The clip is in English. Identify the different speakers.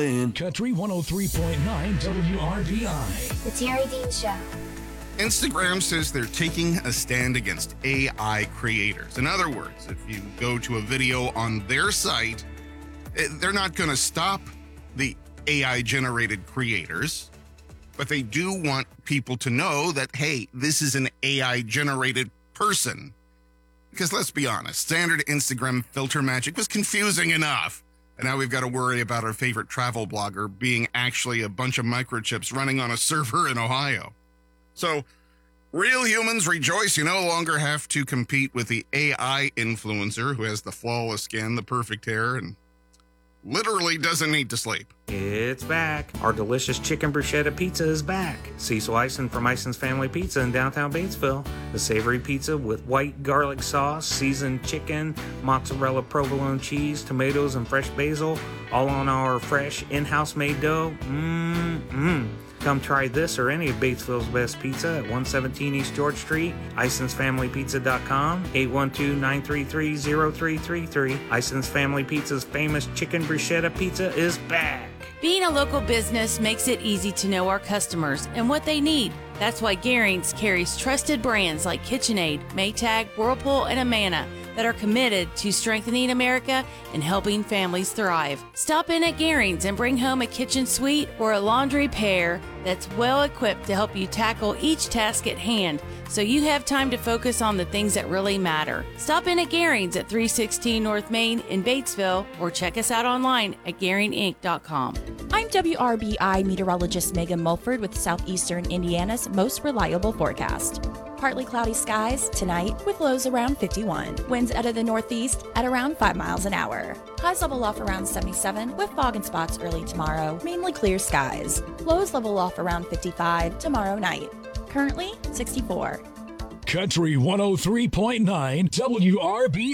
Speaker 1: Country 103.9 WRBI.
Speaker 2: The Terry Dean Show.
Speaker 3: Instagram says they're taking a stand against AI creators. In other words, if you go to a video on their site, they're not going to stop the AI-generated creators, but they do want people to know that, hey, this is an AI-generated person. Because let's be honest, standard Instagram filter magic was confusing enough. And now we've got to worry about our favorite travel blogger being actually a bunch of microchips running on a server in Ohio. So, real humans rejoice, you no longer have to compete with the AI influencer who has the flawless skin, the perfect hair, and literally doesn't need to sleep.
Speaker 4: It's back. Our delicious chicken bruschetta pizza is back. Cecil Ison from Ison's Family Pizza in downtown Batesville. The savory pizza with white garlic sauce, seasoned chicken, mozzarella provolone cheese, tomatoes, and fresh basil, all on our fresh in-house made dough. Come try this or any of Batesville's best pizza at 117 East George Street, IsonsFamilyPizza.com, 812-933-0333. Ison's Family Pizza's famous chicken bruschetta pizza is back.
Speaker 5: Being a local business makes it easy to know our customers and what they need. That's why Garings carries trusted brands like KitchenAid, Maytag, Whirlpool, and Amana that are committed to strengthening America and helping families thrive. Stop in at Garings and bring home a kitchen suite or a laundry pair that's well equipped to help you tackle each task at hand so you have time to focus on the things that really matter. Stop in at Garings at 316 North Main in Batesville or check us out online at GaringInc.com.
Speaker 6: I'm WRBI meteorologist Megan Mulford with Southeastern Indiana's most reliable forecast. Partly cloudy skies tonight with lows around 51. Winds out of the northeast at around 5 miles an hour. Highs level off around 77 with fog in spots early tomorrow. Mainly clear skies. Lows level off around 55 tomorrow night. Currently 64.
Speaker 1: Country 103.9 WRBI.